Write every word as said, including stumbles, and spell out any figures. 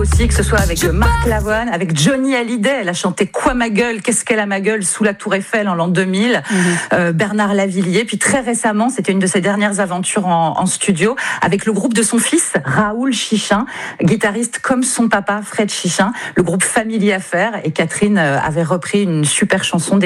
aussi, que ce soit avec Marc Lavoine, avec Johnny Hallyday. Elle a chanté Quoi ma gueule, qu'est-ce qu'elle a ma gueule sous la Tour Eiffel en l'an deux mille. Mm-hmm. Euh, Bernard Lavilliers. Puis très récemment, c'était une de ses dernières aventures en, en studio avec le groupe de son fils, Raoul Chichin, guitariste comme son papa, Fred Chichin. Le groupe Family Affaires. Et Catherine avait repris une super chanson